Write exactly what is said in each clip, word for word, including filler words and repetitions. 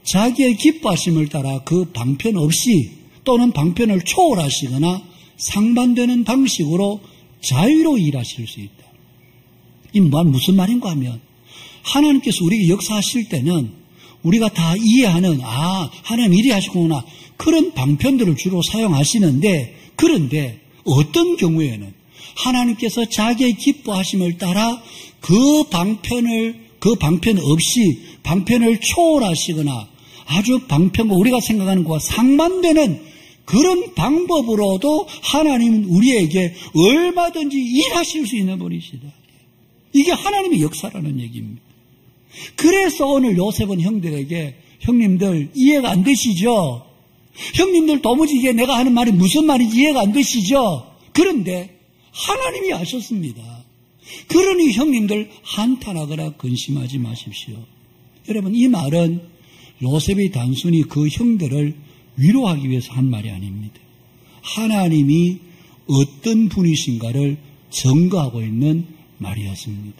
자기의 기뻐하심을 따라 그 방편 없이 또는 방편을 초월하시거나 상반되는 방식으로 자유로 일하실 수 있다. 이 무슨 말인가 하면 하나님께서 우리에게 역사하실 때는 우리가 다 이해하는 아 하나님 이리 하시구나 그런 방편들을 주로 사용하시는데 그런데 어떤 경우에는 하나님께서 자기의 기뻐하심을 따라 그 방편을 그 방편 없이 방편을 초월하시거나 아주 방편과 우리가 생각하는 것과 상반되는 그런 방법으로도 하나님은 우리에게 얼마든지 일하실 수 있는 분이시다. 이게 하나님의 역사라는 얘기입니다. 그래서 오늘 요셉은 형들에게 형님들 이해가 안 되시죠? 형님들 도무지 이게 내가 하는 말이 무슨 말인지 이해가 안 되시죠? 그런데 하나님이 아셨습니다. 그러니 형님들 한탄하거나 근심하지 마십시오. 여러분 이 말은 요셉이 단순히 그 형들을 위로하기 위해서 한 말이 아닙니다. 하나님이 어떤 분이신가를 증거하고 있는 말이었습니다.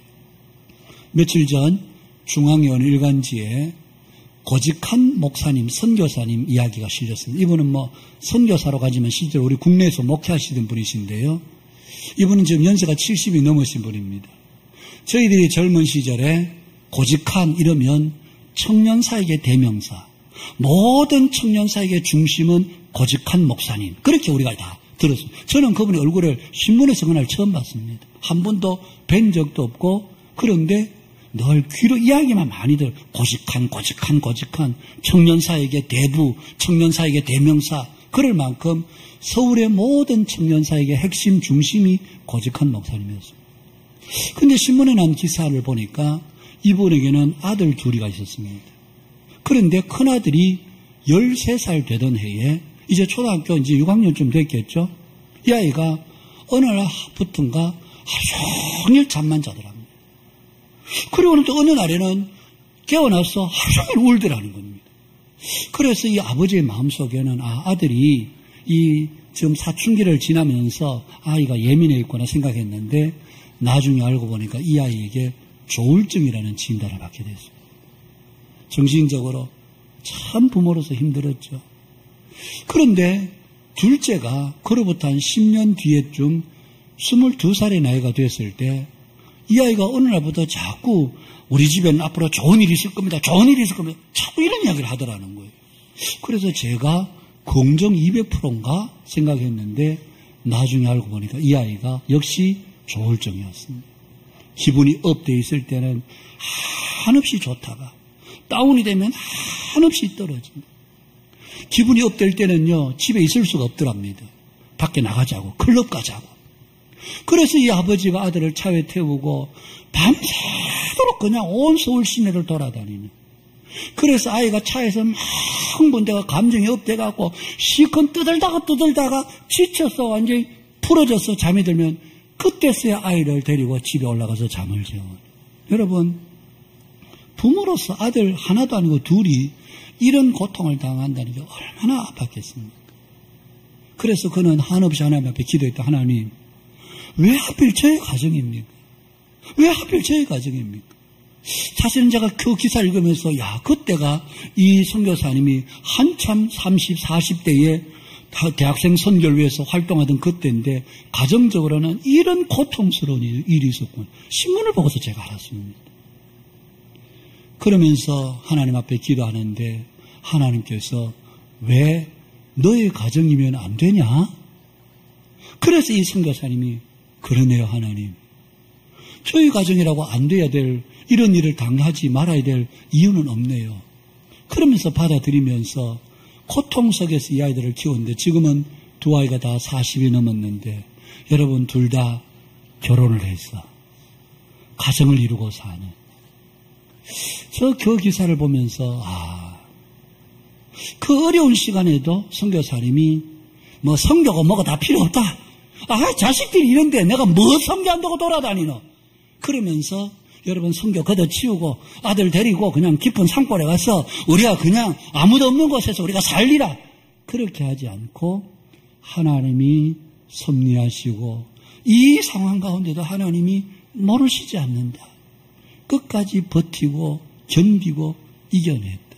며칠 전 중앙여원 일간지에 고직한 목사님, 선교사님 이야기가 실렸습니다. 이분은 뭐 선교사로 가지만 실제로 우리 국내에서 목회하시던 분이신데요. 이분은 지금 연세가 칠십이 넘으신 분입니다. 저희들이 젊은 시절에 고직한 이러면 청년사역의 대명사, 모든 청년사역의 중심은 고직한 목사님. 그렇게 우리가 다 들었습니다. 저는 그분의 얼굴을 신문에서 그날 처음 봤습니다. 한 번도 뵌 적도 없고 그런데 늘 귀로 이야기만 많이 들어요. 고직한 고직한 고직한 청년사역의 대부, 청년사역의 대명사. 그럴 만큼 서울의 모든 청년사역의 핵심 중심이 고직한 목사님이었습니다. 그런데 신문에 난 기사를 보니까 이분에게는 아들 둘이가 있었습니다. 그런데 큰아들이 열세 살 되던 해에 이제 초등학교 이제 육 학년쯤 됐겠죠. 이 아이가 어느 날부터인가 하루 종일 잠만 자더랍니다. 그리고 또 어느 날에는 깨어나서 하루 종일 울더라는 겁니다. 그래서 이 아버지의 마음속에는 아, 아들이 이 지금 사춘기를 지나면서 아이가 예민해 있구나 생각했는데 나중에 알고 보니까 이 아이에게 조울증이라는 진단을 받게 됐습니다. 정신적으로 참 부모로서 힘들었죠. 그런데 둘째가 그로부터 한 십 년 뒤에쯤 스물두 살의 나이가 됐을 때 이 아이가 어느 날부터 자꾸 우리 집에는 앞으로 좋은 일이 있을 겁니다. 좋은 일이 있을 겁니다. 자꾸 이런 이야기를 하더라는 거예요. 그래서 제가 긍정 이백 퍼센트인가 생각했는데 나중에 알고 보니까 이 아이가 역시 조울증이었습니다. 기분이 업돼 있을 때는 한없이 좋다가 다운이 되면 한없이 떨어집니다. 기분이 업될 때는요 집에 있을 수가 없더랍니다. 밖에 나가자고 클럽 가자고. 그래서 이 아버지가 아들을 차에 태우고 밤새도록 그냥 온 서울 시내를 돌아다니는. 그래서 아이가 차에서 막 흥분되고 감정이 업돼갖고 실컷 떠들다가 떠들다가 지쳐서 완전히 풀어져서 잠이 들면 그때서야 아이를 데리고 집에 올라가서 잠을 재워요. 여러분 부모로서 아들 하나도 아니고 둘이 이런 고통을 당한다는 게 얼마나 아팠겠습니까? 그래서 그는 한없이 하나님 앞에 기도했다. 하나님 왜 하필 저의 가정입니까? 왜 하필 저의 가정입니까? 사실은 제가 그 기사를 읽으면서 야 그때가 이 선교사님이 한참 삼십, 사십 대에 대학생 선교를 위해서 활동하던 그때인데 가정적으로는 이런 고통스러운 일이 있었군. 신문을 보고서 제가 알았습니다. 그러면서 하나님 앞에 기도하는데 하나님께서 왜 너의 가정이면 안 되냐? 그래서 이 선교사님이 그러네요 하나님. 저희 가정이라고 안 돼야 될 이런 일을 당하지 말아야 될 이유는 없네요. 그러면서 받아들이면서 고통 속에서 이 아이들을 키웠는데 지금은 두 아이가 다 사십이 넘었는데 여러분 둘 다 결혼을 했어. 가정을 이루고 사는. 저 그 기사를 보면서 아, 그 어려운 시간에도 선교사님이 뭐 선교고 뭐가 다 필요 없다. 아 자식들이 이런데 내가 뭐 선교한다고 돌아다니노. 그러면서 여러분 선교 걷어치우고 아들 데리고 그냥 깊은 산골에 가서 우리가 그냥 아무도 없는 곳에서 우리가 살리라. 그렇게 하지 않고 하나님이 섭리하시고 이 상황 가운데도 하나님이 모르시지 않는다. 끝까지 버티고 견디고 이겨냈다.